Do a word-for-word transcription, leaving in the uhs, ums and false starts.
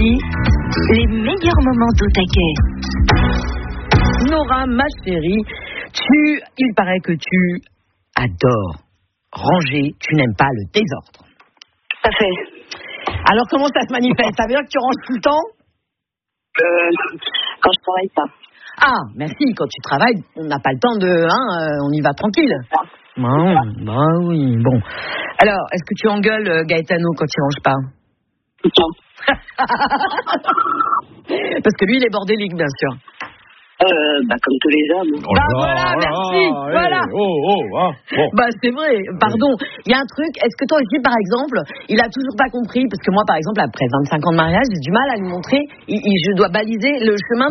midi, les meilleurs moments d'au taquet. Nora, ma chérie, tu, il paraît que tu adores ranger, tu n'aimes pas le désordre. Tout à fait. Alors comment ça se manifeste? Ça veut dire que tu ranges tout le temps? Euh, quand je travaille pas. Ah, merci, quand tu travailles, on n'a pas le temps de... Hein, euh, on y va tranquille. Bon, bah oui, bon. Alors, est-ce que tu engueules euh, Gaetano quand il range pas? Tout le temps. Parce que lui, il est bordélique, bien sûr. Euh, bah, comme tous les hommes. Oh bah là, voilà, oh là, merci, oh voilà. Hey, oh, oh, hein, bon. Bah c'est vrai, pardon. Il y a un truc, est-ce que toi aussi, par exemple, il a toujours pas compris, parce que moi, par exemple, après vingt-cinq ans de mariage, j'ai du mal à lui montrer, il, il, je dois baliser le chemin